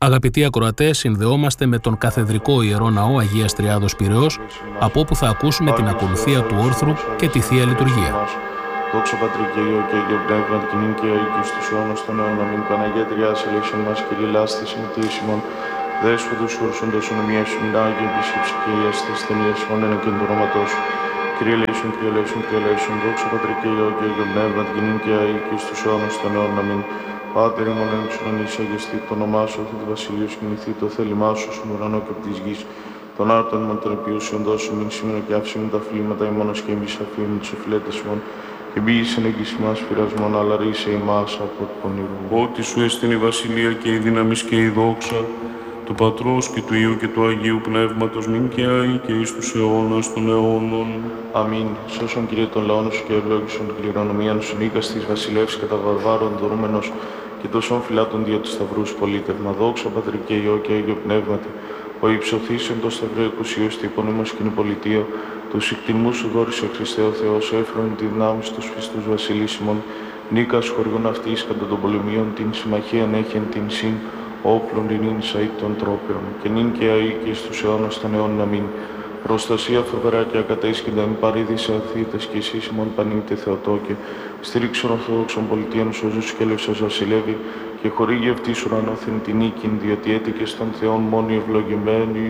Αγαπητοί ακροατές, συνδεόμαστε με τον καθεδρικό Ιερό Ναό Αγίας Τριάδος Πειραιώς, από όπου θα ακούσουμε την ακολουθία του όρθρου και τη Θεία Λειτουργία. Δόξα Πατρί και Υιό και Αγίο Πνεύμα, την κοινή και αίκη στους αιώνας των αιώνων. Αμήν. Παναγία Τριάς, ελέησον μας, Κύριε λάστης ημιτήσιμον. Δέσποτος ουρσόντος ονομιέσουν, Άγιον επίσκεψη και η ασθενείας ημών ένα και του όνοματός σου. Κύριε ελέησον, Κύριε ελέησον, Κύριε ελέησον. Δόξα Πατρί και Υιό και Αγίο Πνεύμα, την κοινή και αίκη στους αιώνας των αιώνων. Αμήν. Πάτερ ημών εν τους ουρανείς, αγιαστεί το όνομά σου, έρχεται το βασιλείο σου, γεννηθεί το θέλημά σου, στον ουρανό και από της γης. Τον άρτον ημών των επιούσιων δώσου μην σήμερα και άφησιμον τα φλήματα ημώνος και εμείς αφήμουν τους οφειλέτες ημών. Και μπήγεις εν εγγύς μας πειρασμόν, αλλά ρίσε ημάς από το πονηρού. Ότι σου έστειν η βασιλεία και η δύναμις και η δόξα, του Πατρός και του Υιού και του Αγίου Πνεύματος, νυν και αεί και εις τους αιώνας των αιώνων. Αμήν. Σώσον Κύριε των λαών σου και ευλόγησον την κληρονομία σου, νίκας της βασιλεύς κατά βαρβάρων δωρούμενος και τόσων φυλάτων δια του σταυρούς πολίτευμα. Δόξα Πατρί και Υιό και Αγίο Πνεύματι, ο υψωθήσεων το σταυρό εκουσίως τη υπονόμως κοινοπολιτείο, τους εκτιμούς σου δόρισε Χριστέ ο Θεός, έφερον τη δυνάμει στους πιστούς βασιλίσιμων, νίκας χωριών αυτής κατά των πολεμίων, την συμμαχίαν έχεν την συν, όπλων ειρήνη αεί των τρόπεων, και νυν και αεί και στους αιώνας των αιώνων. Αμήν. Προστασία φοβερά και ακατέσχυντα, μην παρήδησε αθήτες και εσείς ημών πανείτε Θεοτόκε, στήριξον ορθόδοξων πολιτείων σώζους και ελεύσας βασιλεύει, και χορήγει αυτής ουρανόθεν την νίκην, διότι έτυχε στον Θεόν μόνοι ευλογημένοι.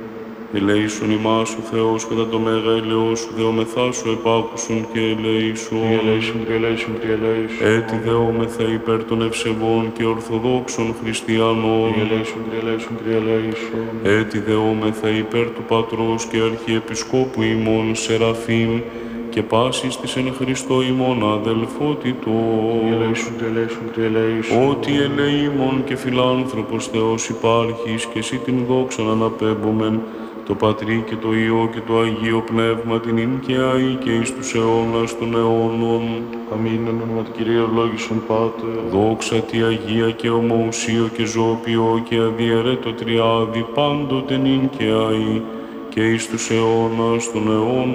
Ελέησον ημάς ο Θεός κατά το μέγα ελαιός σου, δεόμεθά σου επάκουσον και ελέησον. Ελέησον, ελέησον, ελέησον. Έτι δεόμεθα υπέρ των ευσεβών και ορθοδόξων χριστιανών. Ελέησον, ελέησον, ελέησον. Έτι δεόμεθα υπέρ του Πατρός και Αρχιεπισκόπου ημών Σεραφείμ και πάσης της εν Χριστώ ημών αδελφότητο. Ελέησον, ελέησον, ελέησον. Ότι ελεήμων και φιλάνθρωπος Θεός υπάρχεις και εσύ την δόξαν αναπέμπομεν, το Πατρί και το Υιό και το Αγίο Πνεύμα την ειν και αεί και εις τους αιώνας των αιώνων. Αμήν. Εν όνομα του Κυρίου ευλόγησον Πάτερ. Δόξα τη Αγία και ομοουσίο και ζωοποιό και αδιαιρέτω τριάδι πάντοτε νυν και αεί και εις τους αιώνας των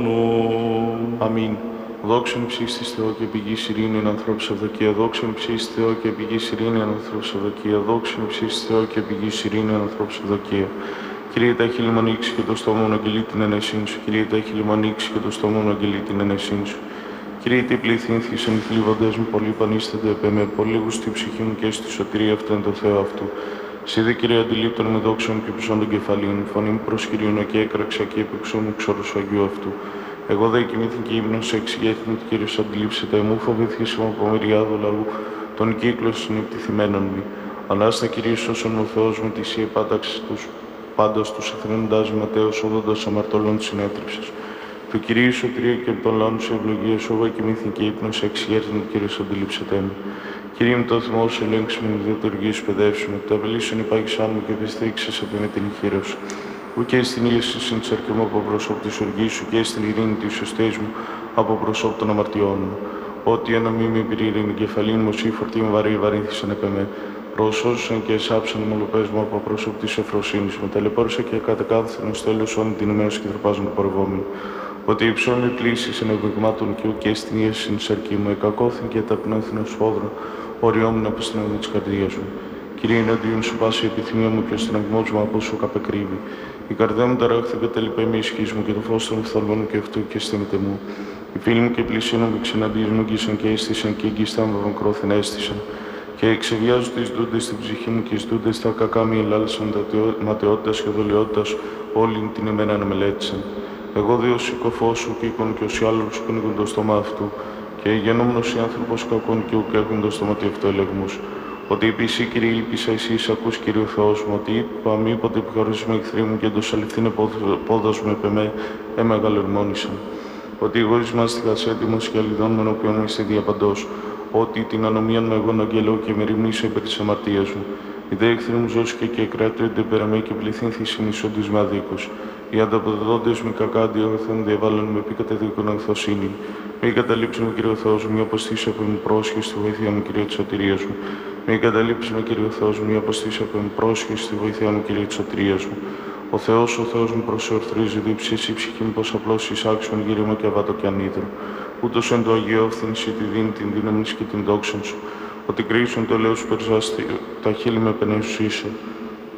αιώνων. Αμήν. Δόξαν ψίστης Θεό και πηγής ειρήνη εν ανθρώπους ευδοκία. Δόξαν ψίστης Θεό και πηγής ειρήνη εν ανθρώπους ευδοκία. Δόξαν ψίστης Θεό και πηγής ειρήνη εν ανθρώπους ευδοκία. Κύριε, τα έχει λιμονίξει και το στόμα μου αγγελεί την ενεσύν σου. Κύριε, τα έχει λιμονίξει και το στόμα μου αγγελεί την ενεσύν σου. Κύριε, τι πληθύνθησαν οι θλίβοντες μου, πολλοί πανίστανται επ' εμέ. Πολύ γουστή ψυχή μου και στη σωτηρία αυτόν το Θεό αυτού. Σίδε, Κύριε, αντιλήπτον με δόξα μου και πισών των κεφαλίων. Φωνή μου προς Κυρίον και έκραξα και έπαιξω μου ξόρους Αγίου αυτού. Εγώ δε κοιμήθην και ύμνος σε εξηγέθην ότι Κύριος αντιλήψεται. Μου φοβηθείς μου από μυριάδου λαού, τον κύκλο των επιτιθυμένων μου. Ανάστα, Κύριε, σώσον μου Θεός μου, τη σύ επάταξης τους. Πάντως τους εθρενοντάς Ματέος, όδοντας αμαρτωλών συνέτριψες. Του Κυρίου σωτηρία και των λαών σου ευλογία σου, εγώ κοιμήθην και ύπνος εξηγέρθην ότι Κύριος αντιλήψεται με. Κύριε μου, το θυμό σου ελέγξου με, διατουργή σου παιδεύσου με, τα βελίσσον υπάγησάν μου και επιστήξες από με την χείρα σου. Ου και στην ήλιση συντσαρκή μου από προσώπου της οργής σου και στην ειρήνη της σωστής μου από προσώπου των αμαρτιών μου. Ότι ένα μη με πυρήρινη κεφαλήν μου, σύ φορτή με βαρύ βαρύνθησαν επ' εμέ. Προσώσαν και εσάψαν μολοπές μου από πρόσωπο της ευφροσύνης μου. Ταλαιπώρησα και κατεκάθθηκαν στο τέλος όλη την ημέρα και τροπάζουν πορευόμενοι. Ότι υψών με πλήσεις εν ευγμάτων και ουκ στην ίεση στην σαρκή μου. Εκακώθην και ταπεινώθην ως φόδρο, οριόμουν από στην αγωγή της καρδίας μου. Κύριε, εναντίον σου πάση η επιθυμία μου και ο στεναγμός μου από σου καπεκρύβει. Η καρδιά μου ταράχθηκε τελειπέ με ισχύς μου και το φως των οφθαλμών και αυτού και στήμεται μου. Οι φίλοι μου και πλησίων μου ξεναντίες μου γκίσαν και έστησαν και γκίσταν βαβανκρόθεν έστησαν. Και εξεβιάζω τις δούντες στην ψυχή μου και τις δούντες τα κακά μη ελάλησαν ματαιότητας και δολιότητας όλη την ημέρα να μελέτησαν. Εγώ δύο σηκωφός σου κοίκον και όσοι άλλους κουνήκον το στόμα αυτού και γενόμενος οι άνθρωπος κακών και ουκ έχουν το στόμα αυτό ελεγμούς. Ότι επίσης, Κύριε, ήλπισα εσείς ακούς, Κύριε ο Θεός μου, ότι είπα μήποτε επιχωρήσουμε εχθροί μου και το σαληθήν πόδος μου επ' εμέ εμεγαλορμόνησαν. Ότι εγώ εις μάστιγας έτοιμος και αλιδών με οποίον μου είστε διαπαντός. Ότι την ανομίαν με εγώ αγγελώ και με ρημνήσω υπέρ της αμαρτίας μου. Οι δε εχθροί μου ζώσκε και κράτονται πέρα με και πληθύνθησιν ισόντις με αδίκους. Οι ανταποδοτώντες με κακά αντιόθεν διαβάλλον με επί κατεδίκον ανθοσύνη. Μη καταλήψει με, Κύριε Θεός μου, μη αποστήσει από εμ πρόσχη στη βοήθεια μου, Κύριε της σωτηρίας μου. Μη καταλήψει με, Κύριε Θεός μου, μη αποστήσει από εμ πρόσχη στη βοήθεια μου, Κύριε της σωτηρίας μου. Ο Θεός μου προσεορθρίζει δίψη, εσύ ψυχή μου πως απλώς εισάξουν γύρω μου και αβάτω και ανίδρο. Ούτως εν το Αγίο αυθυνσί τη δίνει την δύναμη και την δόξα σου. Ότι κρίσουν το λέω σου περζάστη, τα χείλη με πενέσου είσαι.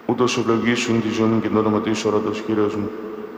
Ούτως ευλογήσουν τη ζωή μου και το όνομα της ορατός Κύριος μου.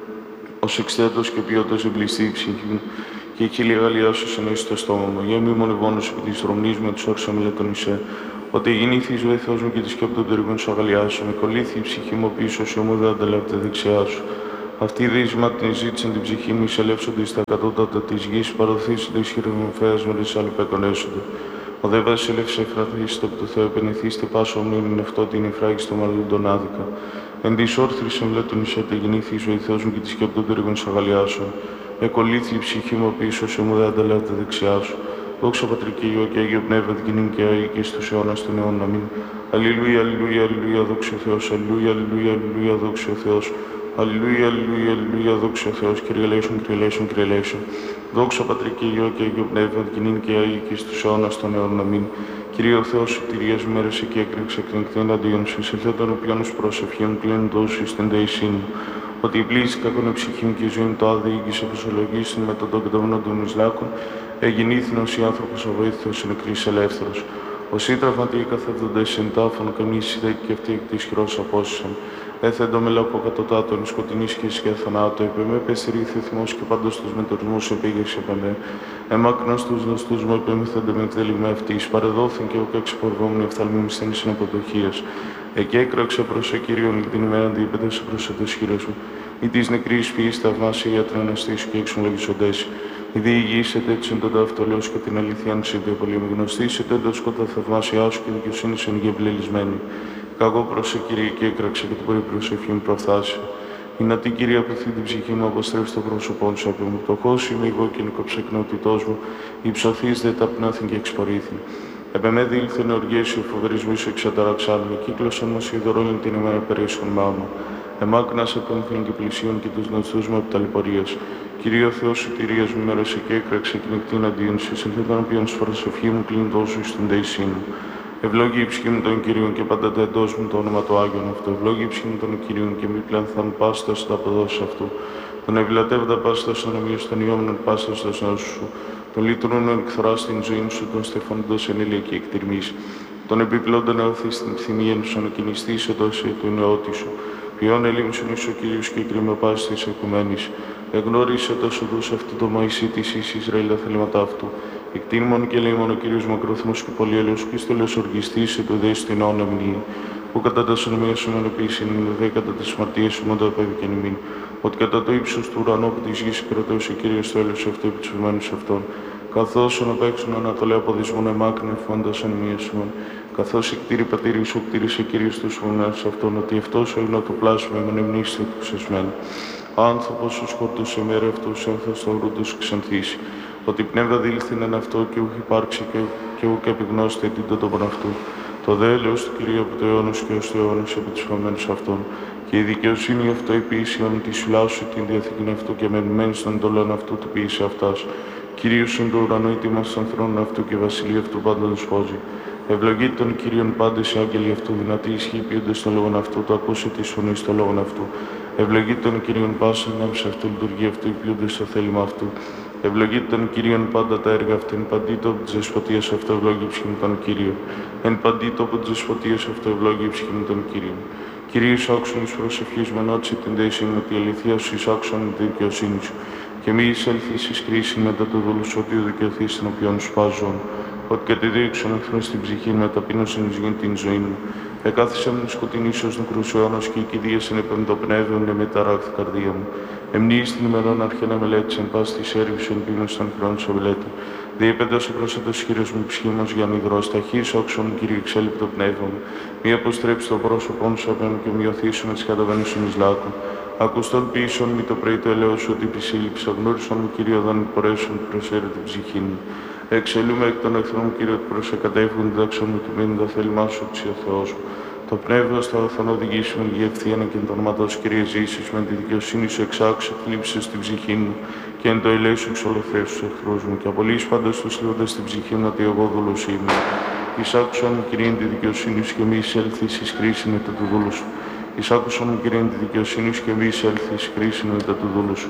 Ως εξθέτως και ποιότητας εμπληστεί η ψυχή μου και η χίλια γαλλιάσως εννοήσει το στόμα μου. Για μη μονευόνος επί της ρομνής μου, τους όρσα μιλέτων Ισέ. Ότι γεννήθη η ζωή Θεός μου και τη σκέπτον τεριγών σου αγαλιάσω. Με κολλήθη η ψυχή μου πίσω σου, μου δεν ανταλάβεται δεξιά σου. Αυτή η δείσμα την ζήτησαν την ψυχή μου, εισελεύσονται στα κατώτατα της γης, παραδοθήσονται εις χειρονομφέας με τις αλλοπεκονέσονται. Ο δε βασιλεύς εφραθήστε από το Θεό, επενεθήστε πάσο ομνήμην αυτό την εφράγιστο μαλλον τον άδικα. Εν της όρθρης εμβλέτων Ισέτε γεννήθη η ζωή Θεός μου και τη σκέπτον τεριγών σου αγαλιάσω. Με κολλήθη η ψυχή μου πίσω σου, μου δεν ανταλάβεται δεξιά σου. Δόξα Πατρί και Υιό και Άγιο Πνεύμα, δικηνήν και Άη και στους αιώνας των αιώνων. Αμήν. Αλληλούια, αλληλούια, αλληλούια, δόξα ο Θεός. Αλληλούια, αλληλούια, αλληλούια, δόξα ο Θεός. Αλληλούια, αλληλούια, αλληλούια, δόξα ο Θεός. Kyrie eleison, Kyrie eleison, Kyrie eleison. Δόξα Πατρί και Υιό και Άγιο Πνεύμα, δικηνήν και Άη και στους αιώνας των αιώνων. Αμήν. Κύριε ο Θεός, σωτηρίας μέρες και έκρηξε εκνεκτή εναντίον σου, εις ελθέτων οποίων εις προσευχήν κλείνουν δώσου εις την δεησήν μου. Ότι η πλήση κακόν εψυχήν και η ζωή μου το άδει ήγησε προσολογήσιν με τον τόπο των Ισλάκων, εγινήθην ως η άνθρωπος αβοήθητος εν εκκρίς ελεύθερος. Ως οι τραυματίοι καθεύδοντες εν τάφων, καμίς ιδέκη και αυτή εκ της χειρός απόσυσαν. Έθεντο με λάκκο κατωτάτων, σκοτεινή σχέση και θανάτου, επί με πεσυρίθη θυμός και πάντως τους μετορμούς επήγευσε επί με. Εμάκνος τους γνωστούς μου επέμεθεντε με εκτέληγμα αυτής, παρεδόθην και οκ εξυπορβόμουν εφθαλμή μισθένης συναποτοχίας. Εκεί έκραξε προς ο Κύριον την ημέρα αντίπεδασε προς το σχήρος μου. Ή της νεκρής ποιής θαυμάσια για την αναστήσου και εξομολογησοντές. Η διηγήσετε έτσι τον ταυτολέος και την αληθιάν σε πολύ με γνωστήσετε εντός σκότα θαυμάσια σου και δικαιοσύνη εν γευλελισμένη. Κακό προς Κύριε και έκραξε και την πολύ προσευχή μου προφθάσει. Η να την Κύριε απευθύ την ψυχή μου αποστρέψει το πρόσωπό σου από μου. Πτωχός είμαι εγώ και νοικοψεκνότητός μου, υψωθείς δε ταπνάθην και εξπορήθην. Επεμέδη ήλθεν οργές οι φοβερισμοί σου εξαταραξάν με, κύκλωσαν μας οι δωρόλοι την ημέρα περίσχον μάμα. Εμάκνας από έμφυλων και πλησίων και τους γνωστούς μου από ταλαιπωρίας. Κυρίω Θεός σωτηρίας μου μέρωσε και έκραξε και νεκτήν αντίον σου, σε τον οποίον σφοροσευχή μου κλείνει δώσου στην δεησή μου. Ευλόγη η ψυχή μου των Κυρίων και πάντα τα εντός μου το όνομα του Άγιον αυτό. Ευλόγη η ψυχή μου των Κυρίων και μη πλανθάν πάστα στα αποδόσεις αυτού. Τον ευλατεύοντα πάστα στον ομοίος των ιόμενων πάστα στα νόσου σου. Τον λύτρων εκθρά στην ζωή σου, τον στεφανόντος εν ηλιακή εκτιρμής. Τον επιπλώντα νεωθεί στην πθυμία σου, ανακοινιστή σε δόση του νεότη σου. Ποιόν ελίμψον εις ο Κύριος και κρίμα πάση της οικουμένης. Εγνώρισε το σουδούς αυτού το Μαϊσί της εις Ισραήλ τα θέλματα αυτού. Εκτίμων και λέει μόνο ο Κύριος μακρόθυμος και πολυέλεος και στο λες οργιστής σε το δες την όνα μνήη. Που κατά τα συνομία σου ενωπήσει είναι δε κατά τις μαρτίες σου μόντα απέβη και νημήν. Ότι κατά το ύψος του ουρανού που της γης κρατώσει ο Κύριος το έλεος αυτό επί τους φευμένους αυτών. Καθώς αναπαίξουν ανατολέ αποδισμόν εμάκρυνε φόντας ανημίες σου. Καθώς η κτήρη πατήρη σου κτήρισε Κύριος τους φωνάς αυτών, ότι αυτός έγινε το πλάσμα με μνημνήσιο του ξεσμένου. Άνθρωπος σου σκορτούσε μέρα αυτούς ένθος των ρούντους ξανθήσει. Ότι πνεύμα δήλθην εν αυτό και ούχ υπάρξει και ούχ επιγνώστε την το τόπον αυτού. Το δε έλεος του Κυρίου από το αιώνος και ως το αιώνος επί τους φαμένους αυτών. Και η δικαιοσύνη αυτό επίσιον τη σουλάσου την διαθήκην αυτού και μενουμένη στον εντολών αυτού του ποιήσε αυτάς. Κυρίως εν το ουρανό ήττιμας των θρόνων αυτού και βασιλεία αυτού πάντων σφόζει. Ευλογείται των Κύριων πάντες οι άγγελοι αυτού, δυνατοί ισχύει ποιούνται στον λόγον αυτού, το ακούσε τη φωνή στο λόγον αυτού. Ευλογείται των Κύριων πάσα νάμψη αυτού, λειτουργία αυτού, ποιούνται στο θέλημα αυτού. Ευλογείται των Κύριων πάντα τα έργα αυτού, εν παντή τόπο τη δεσποτεία αυτού, ευλόγη ψυχή μου των Κύριων. Εν παντή τόπο τη δεσποτεία αυτού, ευλόγη ψυχή μου των Κύριων. Κυρίως άκουσον εις προσευχής με νότση την δέση με τη αληθεία σου, εις άκουσον τη δικαιοσύνη σου. Και μη εισέλθεις εις κρίση μετά το δούλου σου, ότι δικαιωθείς την οποίον σου πάζουν. Ότι κατεδίωξον εχθρός στην ψυχή με ταπείνωσον εις γίνει την ζωή μου. Εκάθισα με σκοτεινή ως νεκρούς αιώνας και η κηδίασεν επεμπτοπνεύεων με ταράχθη καρδία μου. Εμνείς την ημερών αρχένα μελέτησεν πας της έρευσεων πίνος των χρόνων σου μελέτη. Διέπεντας ο πρόσθετος χείρος μου ψυχή μας για νηδρός, ταχύς όξον Κύριε εξέλιπτο πνεύμα μου. Μη αποστρέψει το πρόσωπό σου απέναντι και μειωθήσουν τις καταβαίνουσιν εις λάκου. Ακουστών ποιήσεων μη το πρέει το ελαιός σου ότι επισύλληψα, γνώρισον μου Κύριε δεν μπορέσουν προσέρε την ψυχή μου. Εξελούμε εκ των εχθρών μου Κύριε ότι προσεκατεύχουν διδάξον μου του μήνυ τα θέλημά σου ψη ο Θεός μου. Το πνεύμα στο αγαθόν οδηγήσουμε για ευθύανα και το όνομα του Κύριε ζήσεις με τη δικαιοσύνη σου εξάξου θλίψεις στην ψυχή μου και εν το ελέη σου εξολοθρεύσεις στους εχθρούς μου και απολύεις πάντως τους λεόντες στην ψυχή μου ότι εγώ δούλος είμαι. Εισάκουσον μου Κύριε τη δικαιοσύνη σου και μη εισέλθεις εις κρίση μετά του δούλου σου. Εισάκουσον μου Κύριε τη δικαιοσύνη σου και μη εισέλθεις εις κρίση μετά του δούλου σου.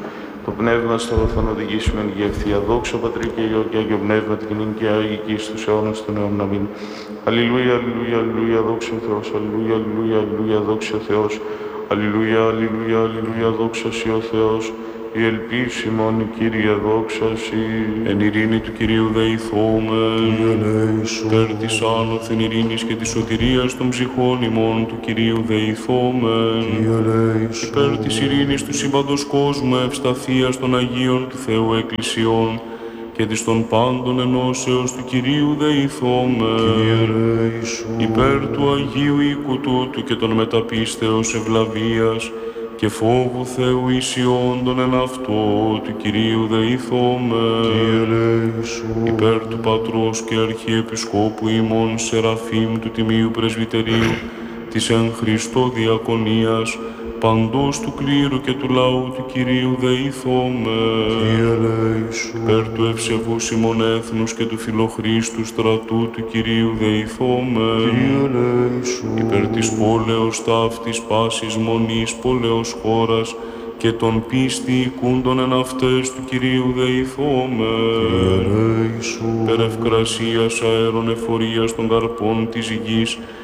Το πνεύμα στο βαθόν οδηγήσουμε εν γη ευθεία. Δόξα Πατρί και Υιό και Άγιο Πνεύμα την νυν και Άγιοι και εις τους αιώνας των αιώνων. Αμήν. Αλληλούια, αλληλούια, αλληλούια, δόξα ο Θεός. Αλληλούια, αλληλούια, αλληλούια, δόξα ο Θεός. Αλληλούια, αλληλούια, αλληλούια, δόξα σοι ο Θεός. Η ελπίση μόνη, Κύριε, δόξα σοι. Εν ειρήνη του Κυρίου δεηθόμεν, υπέρ της άνωθεν ειρήνης και της σωτηρίας των ψυχών ημών του Κυρίου δεηθόμεν, υπέρ της ειρήνης του σύμπαντος κόσμου ευσταθίας των Αγίων του Θεού Εκκλησιών και της των πάντων ενώσεως του Κυρίου δεηθόμεν, υπέρ του Αγίου οίκου τούτου και των μεταπίστεως ευλαβίας και φόβου Θεού ισιόντων εν αυτό του Κυρίου δεηθόμεν, υπέρ του Πατρός και Αρχιεπισκόπου ημών Σεραφείμ του Τιμίου Πρεσβυτερίου της εν Χριστώ διακονίας παντός του κλήρου και του λαού του Κυρίου δεηθόμεν, υπέρ του ευσεβούς ημών έθνους και του φιλοχρήστου στρατού του Κυρίου δεηθόμεν, υπέρ της πόλεως ταύτης πάσης μονής πόλεως χώρας και των πίστη οικούντων εν αυτές του Κυρίου δεηθόμεν, υπέρ ευκρασίας αέρων εφορίας των καρπών της γης